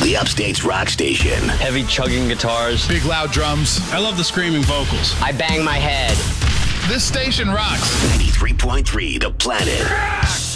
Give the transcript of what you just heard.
The Upstate's rock station. Heavy chugging guitars. Big loud drums. I love the screaming vocals. I bang my head. This station rocks. 93.3 The Planet.